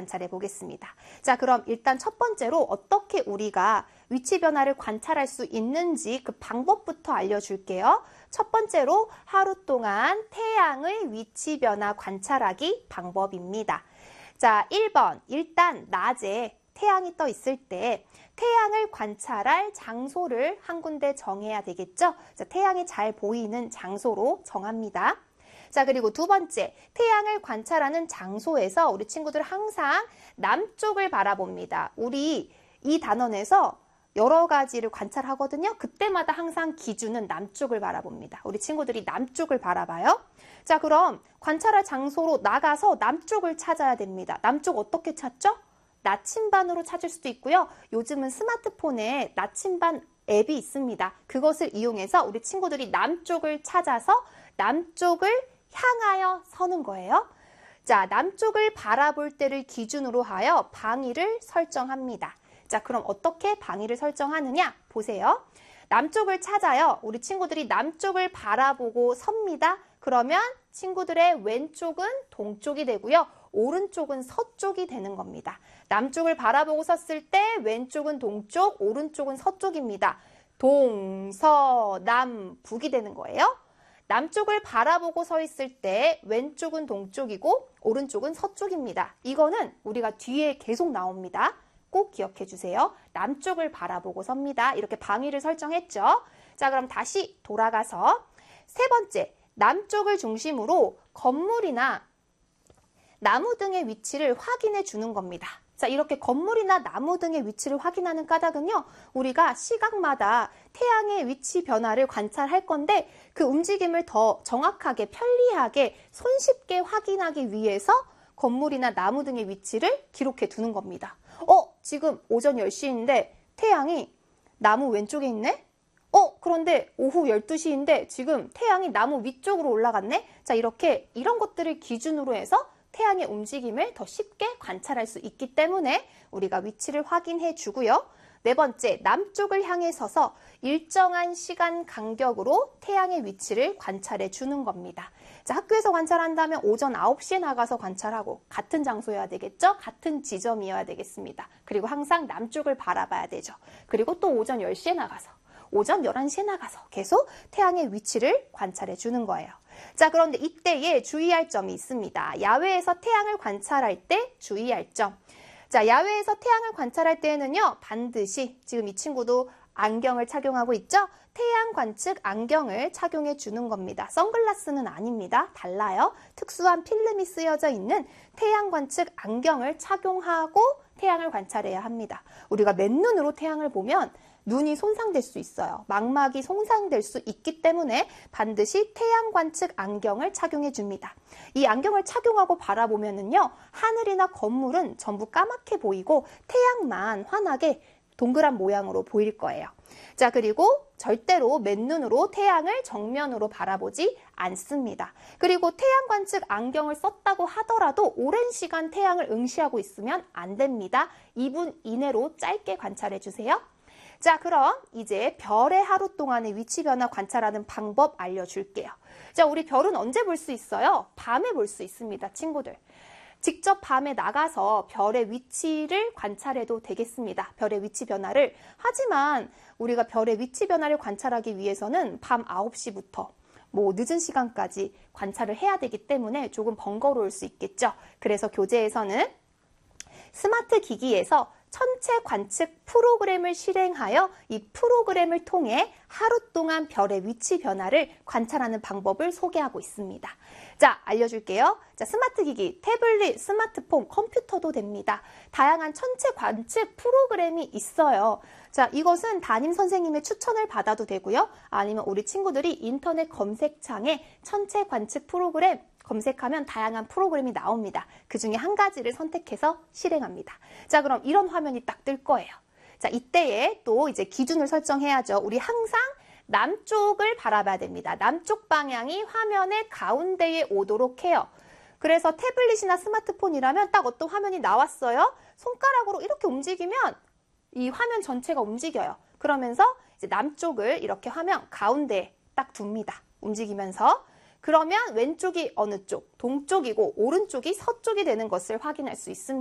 관찰해 보겠습니다. 자, 그럼 일단 첫 번째로 어떻게 우리가 위치 변화를 관찰할 수 있는지 그 방법부터 알려줄게요. 첫 번째로 하루 동안 태양의 위치 변화 관찰하기 방법입니다. 자, 1번. 일단 낮에 태양이 떠 있을 때 태양을 관찰할 장소를 한 군데 정해야 되겠죠? 자, 태양이 잘 보이는 장소로 정합니다. 자, 그리고 두 번째, 태양을 관찰하는 장소에서 우리 친구들 항상 남쪽을 바라봅니다. 우리 이 단원에서 여러 가지를 관찰하거든요. 그때마다 항상 기준은 남쪽을 바라봅니다. 우리 친구들이 남쪽을 바라봐요. 자, 그럼 관찰할 장소로 나가서 남쪽을 찾아야 됩니다. 남쪽 어떻게 찾죠? 나침반으로 찾을 수도 있고요. 요즘은 스마트폰에 나침반 앱이 있습니다. 그것을 이용해서 우리 친구들이 남쪽을 찾아서 남쪽을 향하여 서는 거예요. 자, 남쪽을 바라볼 때를 기준으로 하여 방위를 설정합니다. 자, 그럼 어떻게 방위를 설정하느냐? 보세요. 남쪽을 찾아요. 우리 친구들이 남쪽을 바라보고 섭니다. 그러면 친구들의 왼쪽은 동쪽이 되고요. 오른쪽은 서쪽이 되는 겁니다. 남쪽을 바라보고 섰을 때 왼쪽은 동쪽, 오른쪽은 서쪽입니다. 동, 서, 남, 북이 되는 거예요. 남쪽을 바라보고 서 있을 때 왼쪽은 동쪽이고 오른쪽은 서쪽입니다. 이거는 우리가 뒤에 계속 나옵니다. 꼭 기억해 주세요. 남쪽을 바라보고 섭니다. 이렇게 방위를 설정했죠. 자, 그럼 다시 돌아가서 세 번째, 남쪽을 중심으로 건물이나 나무 등의 위치를 확인해 주는 겁니다. 자, 이렇게 건물이나 나무 등의 위치를 확인하는 까닭은요, 우리가 시각마다 태양의 위치 변화를 관찰할 건데 그 움직임을 더 정확하게 편리하게 손쉽게 확인하기 위해서 건물이나 나무 등의 위치를 기록해 두는 겁니다. 지금 오전 10시인데 태양이 나무 왼쪽에 있네? 그런데 오후 12시인데 지금 태양이 나무 위쪽으로 올라갔네? 자, 이런 것들을 기준으로 해서 태양의 움직임을 더 쉽게 관찰할 수 있기 때문에 우리가 위치를 확인해 주고요. 네 번째, 남쪽을 향해 서서 일정한 시간 간격으로 태양의 위치를 관찰해 주는 겁니다. 자, 학교에서 관찰한다면 오전 9시에 나가서 관찰하고 같은 장소여야 되겠죠? 같은 지점이어야 되겠습니다. 그리고 항상 남쪽을 바라봐야 되죠. 그리고 또 오전 10시에 나가서 오전 11시에 나가서 계속 태양의 위치를 관찰해 주는 거예요. 자, 그런데 이때에 주의할 점이 있습니다. 야외에서 태양을 관찰할 때 주의할 점. 자, 야외에서 태양을 관찰할 때에는요, 반드시 지금 이 친구도 안경을 착용하고 있죠? 태양 관측 안경을 착용해 주는 겁니다. 선글라스는 아닙니다. 달라요. 특수한 필름이 쓰여져 있는 태양 관측 안경을 착용하고 태양을 관찰해야 합니다. 우리가 맨눈으로 태양을 보면 눈이 손상될 수 있어요. 망막이 손상될 수 있기 때문에 반드시 태양 관측 안경을 착용해 줍니다. 이 안경을 착용하고 바라보면은요, 하늘이나 건물은 전부 까맣게 보이고 태양만 환하게 동그란 모양으로 보일 거예요. 자, 그리고 절대로 맨눈으로 태양을 정면으로 바라보지 않습니다. 그리고 태양 관측 안경을 썼다고 하더라도 오랜 시간 태양을 응시하고 있으면 안 됩니다. 2분 이내로 짧게 관찰해 주세요. 자, 그럼 이제 별의 하루 동안의 위치 변화 관찰하는 방법 알려줄게요. 자, 우리 별은 언제 볼 수 있어요? 밤에 볼 수 있습니다, 친구들. 직접 밤에 나가서 별의 위치를 관찰해도 되겠습니다. 별의 위치 변화를. 하지만 우리가 별의 위치 변화를 관찰하기 위해서는 밤 9시부터 늦은 시간까지 관찰을 해야 되기 때문에 조금 번거로울 수 있겠죠. 그래서 교재에서는 스마트 기기에서 천체 관측 프로그램을 실행하여 이 프로그램을 통해 하루 동안 별의 위치 변화를 관찰하는 방법을 소개하고 있습니다. 자, 알려줄게요. 자, 스마트 기기, 태블릿, 스마트폰, 컴퓨터도 됩니다. 다양한 천체 관측 프로그램이 있어요. 자, 이것은 담임 선생님의 추천을 받아도 되고요. 아니면 우리 친구들이 인터넷 검색창에 천체 관측 프로그램 검색하면 다양한 프로그램이 나옵니다. 그 중에 한 가지를 선택해서 실행합니다. 자, 그럼 이런 화면이 딱 뜰 거예요. 자, 이때에 또 이제 기준을 설정해야죠. 우리 항상 남쪽을 바라봐야 됩니다. 남쪽 방향이 화면의 가운데에 오도록 해요. 그래서 태블릿이나 스마트폰이라면 딱 어떤 화면이 나왔어요. 손가락으로 이렇게 움직이면 이 화면 전체가 움직여요. 그러면서 이제 남쪽을 이렇게 화면 가운데에 딱 둡니다. 움직이면서. 그러면 왼쪽이 어느 쪽, 동쪽이고 오른쪽이 서쪽이 되는 것을 확인할 수 있습니다.